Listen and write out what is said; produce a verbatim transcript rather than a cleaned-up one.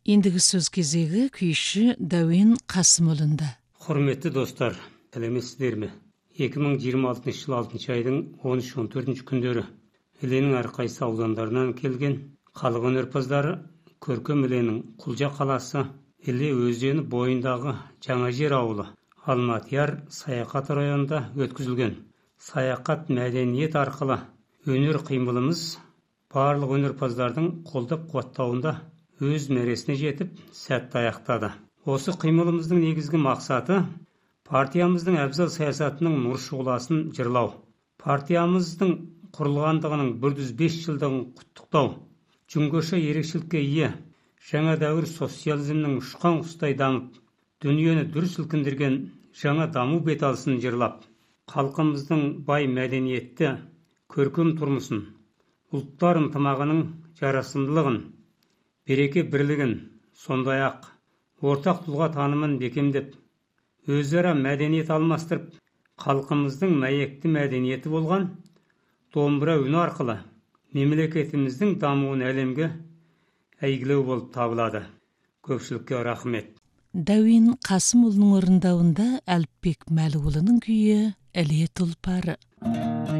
Ендігі сөз кезегі күйші Дәуен Қасымұлында. Құрметті достар, сәлеметсіздер ме? екі мың жиырма алтыншы жыл алтыншы айдың он үш он төртінші күндері Іленің әрқайсы аудандарынан келген халық өнерпаздары көркем Іленің Құлжа қаласы Іле өзені бойындағы Жаңажер ауылы Алматияр Саяқат районында өткізілген. Саяқат мәдениет арқылы өнер қимылымыз барлық өнерпаздардың қолдап қуаттауында өз мәресіне жетіп, сәтті аяқтады. Осы қимылымыздың негізгі мақсаты партиямыздың әбзал саясатының нұр шұғыласын жырлау. Партиямыздың құрылғандығының бір жүз бес жылдығын құттықтау. Жүңгіше ерекшелікке ие жаңа дәуір социализмнің ұшқан құстай дамып, дүниені дүр сілкіндірген жаңа даму беталысын жырлап, халқымыздың бай мәдениетті, көркем тұрмысын, ұлттар ынтымағының жарасымдылығын, береке бірлігін, сондай-ақ ортақ тұлға танымын бекемдеп, өзара мәдениет алмастырып, халқымыздың мәйекті мәдениеті болған домбыра үні арқылы мемлекетіміздің дамуын әлемге әйгілеу болып табылады. Көпшілікке рахмет. Дәуен Қасымұлының орындауында Әліпбек Мәліұлының күйі «Іле тұлпары».